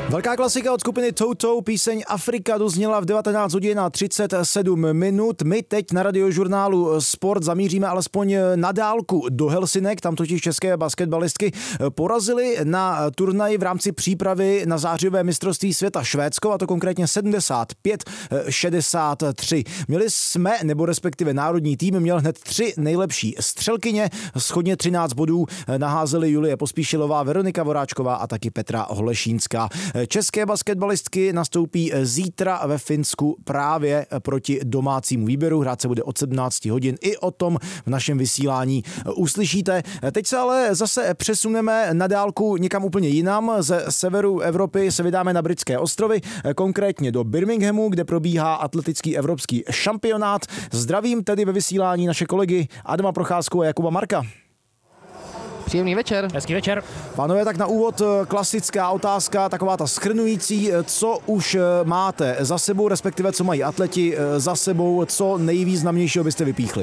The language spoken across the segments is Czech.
Velká klasika od skupiny Toto, píseň Afrika dozněla v 19 hodin a 37 minut. My teď na Radiožurnálu Sport zamíříme alespoň na dálku do Helsinek, tam totiž české basketbalistky porazili na turnaji v rámci přípravy na zářivé mistrovství světa Švédsko, a to konkrétně 75-63. Měli jsme, nebo respektive národní tým měl hned 3 nejlepší střelkyně, shodně 13 bodů naházeli Julie Pospíšilová, Veronika Voráčková a taky Petra Holešínská. České basketbalistky nastoupí zítra ve Finsku právě proti domácímu výběru. Hrát se bude od 17 hodin. I o tom v našem vysílání uslyšíte. Teď se ale zase přesuneme na dálku někam úplně jinam. Ze severu Evropy se vydáme na Britské ostrovy, konkrétně do Birminghamu, kde probíhá atletický evropský šampionát. Zdravím tedy ve vysílání naše kolegy Adama Procházku a Jakuba Marka. Příjemný večer. Hezký večer. Pánové, tak na úvod klasická otázka, taková ta shrnující. Co už máte za sebou, respektive co mají atleti za sebou, co nejvýznamnějšího byste vypíchli?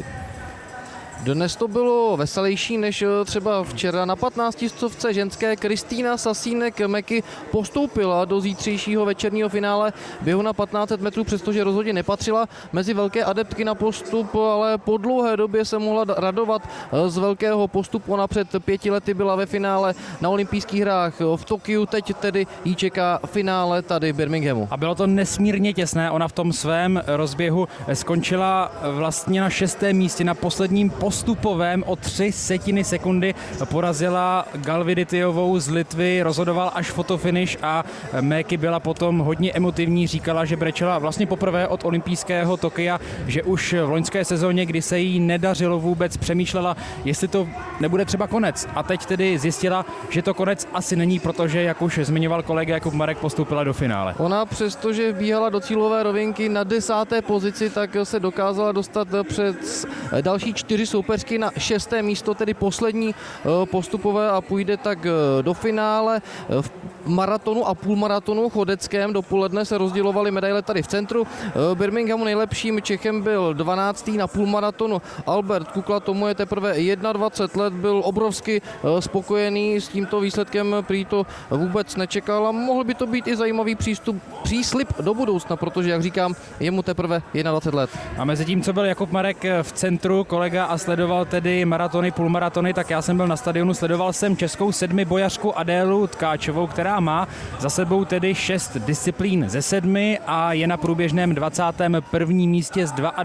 Dnes to bylo veselější než třeba včera. Na 15 stovce ženské Kristýna Sasínek-Meky postoupila do zítřejšího večerního finále běhu na 1500 metrů, přestože rozhodně nepatřila mezi velké adeptky na postup, ale po dlouhé době se mohla radovat z velkého postupu. Ona před 5 lety byla ve finále na olympijských hrách v Tokiu, teď tedy jí čeká finále tady v Birminghamu. A bylo to nesmírně těsné, ona v tom svém rozběhu skončila vlastně na 6. místě, na posledním postupovém o 0,03 sekundy porazila Galviditiovou z Litvy, rozhodoval až fotofinish a Meky byla potom hodně emotivní, říkala, že brečela vlastně poprvé od olympijského Tokia, že už v loňské sezóně, kdy se jí nedařilo vůbec, přemýšlela, jestli to nebude třeba konec. A teď tedy zjistila, že to konec asi není, protože, jak už zmiňoval kolega Jakub Marek, postoupila do finále. Ona přestože bíhala do cílové rovinky na 10. pozici, tak se dokázala dostat před další 4 soupeřky na 6. místo, tedy poslední postupové, a půjde tak do finále. V maratonu a půlmaratonu chodeckém dopoledne se rozdělovaly medaile tady v centru Birminghamu. Nejlepším Čechem byl 12. na půlmaratonu Albert Kukla, tomu je teprve 21 let, byl obrovsky spokojený s tímto výsledkem, prý to vůbec nečekal a mohl by to být i zajímavý příslib do budoucna, protože, jak říkám, je mu teprve 21 let. A mezi tím, co byl Jakub Marek v centru, kolega, a sledoval tedy maratony, půlmaratony, tak já jsem byl na stadionu, sledoval jsem českou 7bojařku Adélu Tkáčovou, která má za sebou tedy 6 disciplín ze 7 a je na průběžném 21. místě z